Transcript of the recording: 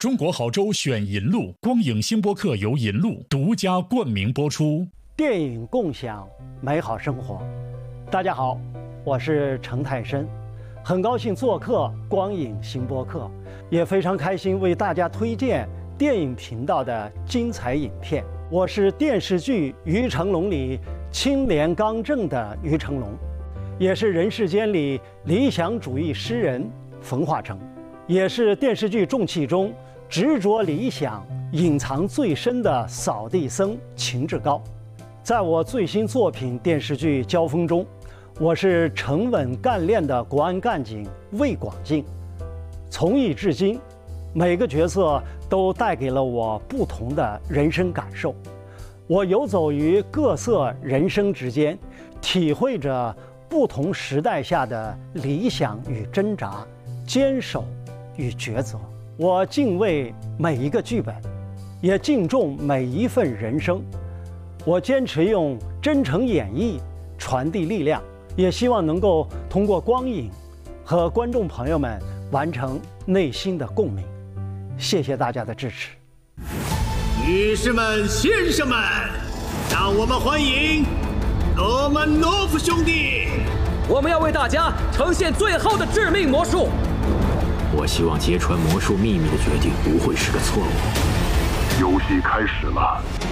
中国好州选银路，光影星播客由银路独家冠名播出。 电影共享美好生活。大家好，我是程泰深，很高兴做客光影星播客，也非常开心为大家推荐电影频道的精彩影片。我是电视剧《于成龙》里清廉刚正的于成龙，也是人世间里理想主义诗人冯化成，也是电视剧《重器》中执着理想、隐藏最深的扫地僧秦志高。在我最新作品电视剧《交锋》中，我是沉稳干练的国安干警魏广进。从艺至今，每个角色都带给了我不同的人生感受。我游走于各色人生之间，体会着不同时代下的理想与挣扎、坚守与抉择。我敬畏每一个剧本，也敬重每一份人生。我坚持用真诚演绎传递力量，也希望能够通过光影和观众朋友们完成内心的共鸣。谢谢大家的支持。 女士们、先生们，让我们欢迎罗曼诺夫兄弟。 我们要为大家呈现最后的致命魔术。 我希望揭穿魔术秘密的决定不会是个错误。 游戏开始了。